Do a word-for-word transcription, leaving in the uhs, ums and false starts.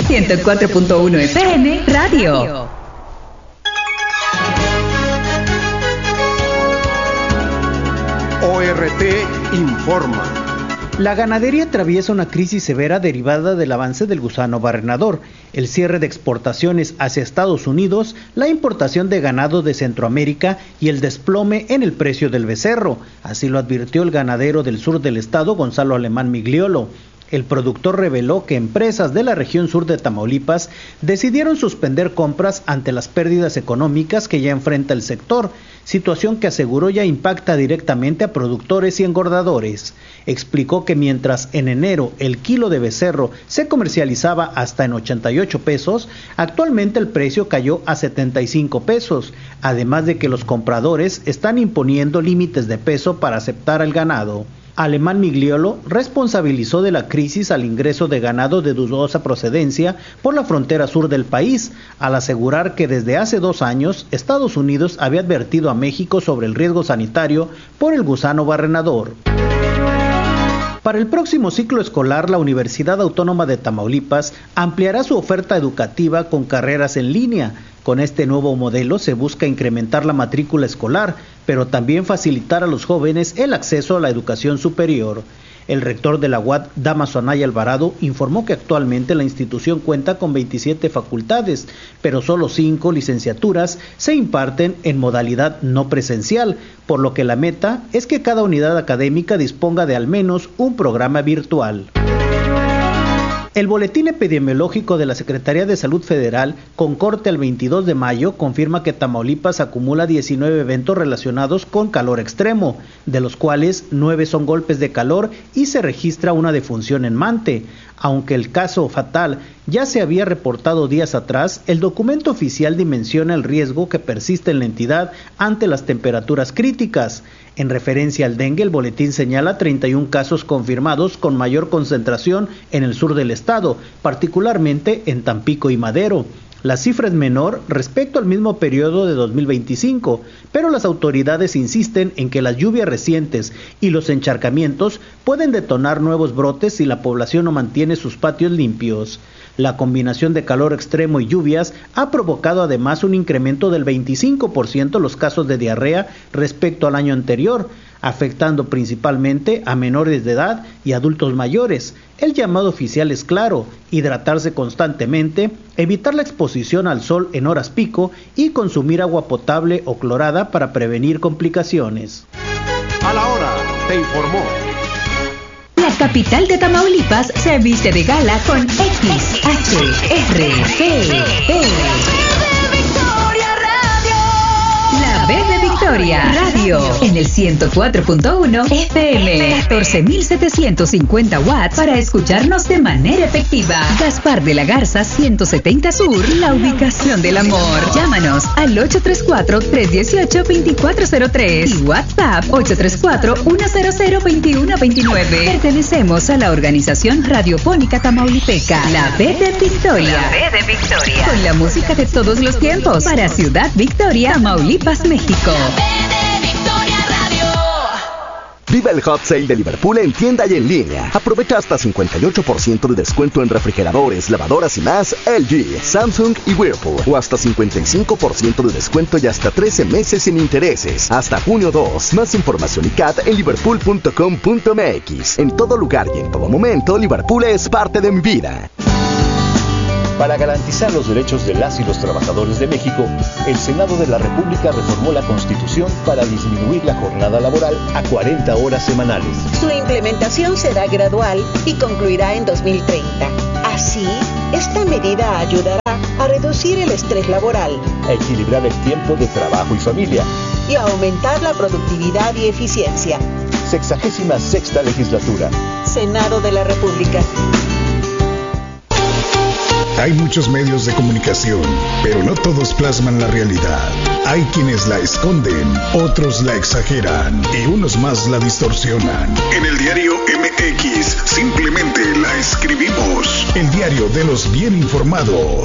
ciento cuatro punto uno F M Radio. O R T informa. La ganadería atraviesa una crisis severa derivada del avance del gusano barrenador, el cierre de exportaciones hacia Estados Unidos, la importación de ganado de Centroamérica y el desplome en el precio del becerro. Así lo advirtió el ganadero del sur del estado, Gonzalo Alemán Migliolo. El productor reveló que empresas de la región sur de Tamaulipas decidieron suspender compras ante las pérdidas económicas que ya enfrenta el sector, situación que aseguró ya impacta directamente a productores y engordadores. Explicó que mientras en enero el kilo de becerro se comercializaba hasta en ochenta y ocho pesos, actualmente el precio cayó a setenta y cinco pesos, además de que los compradores están imponiendo límites de peso para aceptar al ganado. Alemán Migliolo responsabilizó de la crisis al ingreso de ganado de dudosa procedencia por la frontera sur del país, al asegurar que desde hace dos años Estados Unidos había advertido a México sobre el riesgo sanitario por el gusano barrenador. Para el próximo ciclo escolar, la Universidad Autónoma de Tamaulipas ampliará su oferta educativa con carreras en línea. Con este nuevo modelo se busca incrementar la matrícula escolar, pero también facilitar a los jóvenes el acceso a la educación superior. El rector de la U A D, Dámaso Anaya Alvarado, informó que actualmente la institución cuenta con veintisiete facultades, pero solo cinco licenciaturas se imparten en modalidad no presencial, por lo que la meta es que cada unidad académica disponga de al menos un programa virtual. El boletín epidemiológico de la Secretaría de Salud Federal, con corte al veintidós de mayo, confirma que Tamaulipas acumula diecinueve eventos relacionados con calor extremo, de los cuales nueve son golpes de calor y se registra una defunción en Mante. Aunque el caso fatal ya se había reportado días atrás, el documento oficial dimensiona el riesgo que persiste en la entidad ante las temperaturas críticas. En referencia al dengue, el boletín señala treinta y un casos confirmados con mayor concentración en el sur del estado, particularmente en Tampico y Madero. La cifra es menor respecto al mismo periodo de dos mil veinticinco, pero las autoridades insisten en que las lluvias recientes y los encharcamientos pueden detonar nuevos brotes si la población no mantiene sus patios limpios. La combinación de calor extremo y lluvias ha provocado además un incremento del veinticinco por ciento en los casos de diarrea respecto al año anterior, afectando principalmente a menores de edad y adultos mayores. El llamado oficial es claro: hidratarse constantemente, evitar la exposición al sol en horas pico y consumir agua potable o clorada para prevenir complicaciones. A la hora, te informó. La capital de Tamaulipas se viste de gala con X H R P P. La B de Victoria Radio en el ciento cuatro punto uno F M, catorce mil setecientos cincuenta watts para escucharnos de manera efectiva. Gaspar de la Garza ciento setenta Sur, la ubicación del amor. Llámanos al ocho tres cuatro, tres uno ocho, dos cuatro cero tres y WhatsApp ocho tres cuatro, uno cero cero, dos uno dos nueve. Pertenecemos a la organización radiofónica tamaulipeca, la B de Victoria. La B de Victoria. Con la música de todos los tiempos para Ciudad Victoria, Tamaulipas, México. Viva el Hot Sale de Liverpool en tienda y en línea. Aprovecha hasta cincuenta y ocho por ciento de descuento en refrigeradores, lavadoras y más L G, Samsung y Whirlpool. O hasta cincuenta y cinco por ciento de descuento y hasta trece meses sin intereses. Hasta junio dos. Más información y C A T en liverpool punto com punto m x. En todo lugar y en todo momento, Liverpool es parte de mi vida. Para garantizar los derechos de las y los trabajadores de México, el Senado de la República reformó la Constitución para disminuir la jornada laboral a cuarenta horas semanales. Su implementación será gradual y concluirá en dos mil treinta. Así, esta medida ayudará a reducir el estrés laboral, a equilibrar el tiempo de trabajo y familia y a aumentar la productividad y eficiencia. Sexagésima sexta legislatura. Senado de la República. Hay muchos medios de comunicación, pero no todos plasman la realidad. Hay quienes la esconden, otros la exageran y unos más la distorsionan. En el diario M X simplemente la escribimos. El diario de los bien informados.